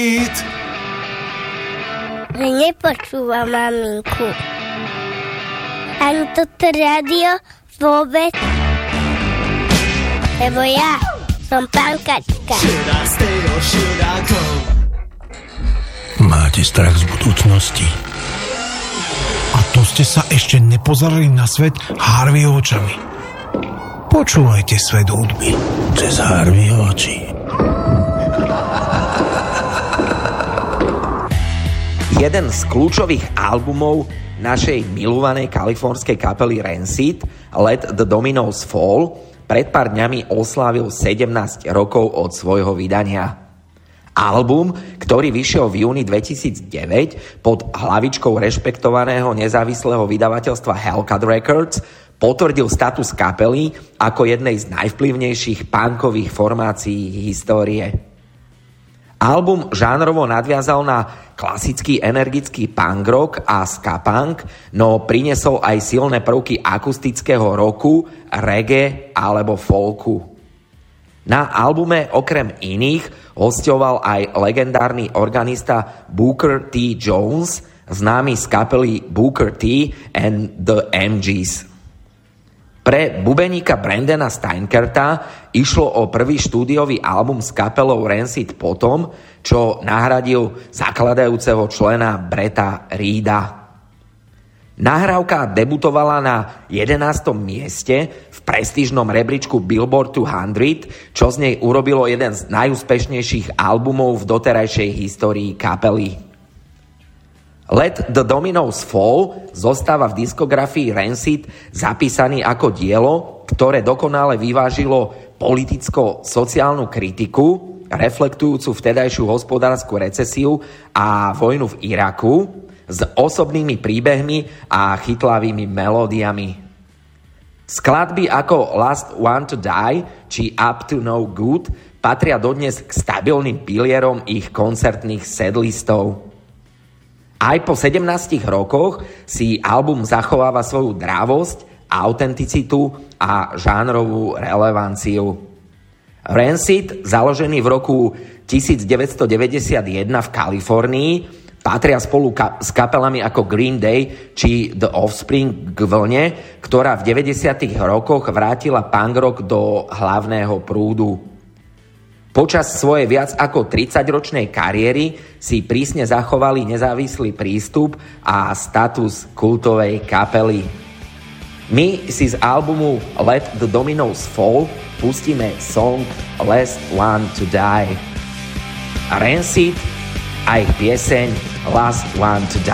Nepočúva maminku. Ani toto rádio vôbec. Lebo ja som pankačka. Máte strach z budúcnosti? A to ste sa ešte nepozerali na svet Harveyho očami. Počúvajte svet hudby Cez Harveyho oči. Jeden z kľúčových albumov našej milovanej kalifornskej kapely Rancid, Let the Dominoes Fall, pred pár dňami oslávil 17 rokov od svojho vydania. Album, ktorý vyšiel v júni 2009 pod hlavičkou rešpektovaného nezávislého vydavateľstva Hellcat Records, potvrdil status kapely ako jednej z najvplyvnejších punkových formácií histórie. Album žánrovo nadviazal na klasický energický punk rock a ska punk, no priniesol aj silné prvky akustického rocku, reggae alebo folku. Na albume okrem iných hosťoval aj legendárny organista Booker T. Jones, známy z kapely Booker T. and the MGs. Pre bubeníka Brandona Steinkerta išlo o prvý štúdiový album s kapelou Rancid potom, čo nahradil zakladajúceho člena Bretta Reeda. Nahrávka debutovala na 11. mieste v prestížnom rebríčku Billboard 200, čo z nej urobilo jeden z najúspešnejších albumov v doterajšej histórii kapely. Let the Dominoes Fall zostáva v diskografii Rancid zapísaný ako dielo, ktoré dokonale vyvážilo politicko-sociálnu kritiku, reflektujúcu vtedajšiu hospodársku recesiu a vojnu v Iraku, s osobnými príbehmi a chytlavými melódiami. Skladby ako Last One to Die či Up to No Good patria dodnes k stabilným pilierom ich koncertných setlistov. Aj po 17 rokoch si album zachováva svoju dravosť, autenticitu a žánrovú relevanciu. Rancid, založený v roku 1991 v Kalifornii, patria spolu s kapelami ako Green Day či The Offspring k vlne, ktorá v 90. rokoch vrátila punk rock do hlavného prúdu. Počas svojej viac ako 30-ročnej kariéry si prísne zachovali nezávislý prístup a status kultovej kapely. My si z albumu Let the Dominoes Fall pustíme song Last One to Die. Rancid a ich pieseň Last One to Die.